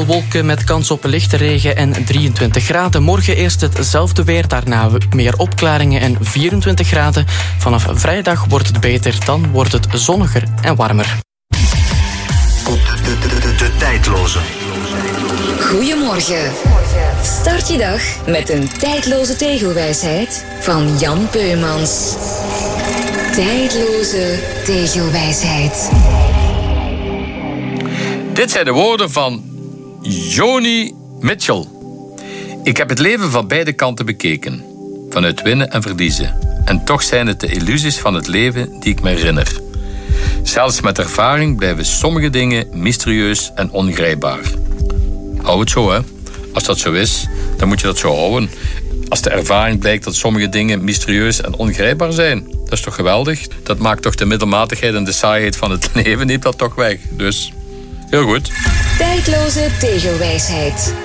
Veel wolken met kans op lichte regen en 23 graden. Morgen eerst hetzelfde weer, daarna meer opklaringen en 24 graden. Vanaf vrijdag wordt het beter, dan wordt het zonniger en warmer. De tijdloze. Goedemorgen. Start je dag met een tijdloze tegelwijsheid van Jan Peumans. Tijdloze tegelwijsheid. Dit zijn de woorden van Joni Mitchell. Ik heb het leven van beide kanten bekeken. Vanuit winnen en verliezen. En toch zijn het de illusies van het leven die ik me herinner. Zelfs met ervaring blijven sommige dingen mysterieus en ongrijpbaar. Hou het zo, hè. Als dat zo is, dan moet je dat zo houden. Als de ervaring blijkt dat sommige dingen mysterieus en ongrijpbaar zijn, dat is toch geweldig? Dat maakt toch de middelmatigheid en de saaiheid van het leven, neemt dat toch weg. Dus, heel goed. Tijdloze tegelwijsheid.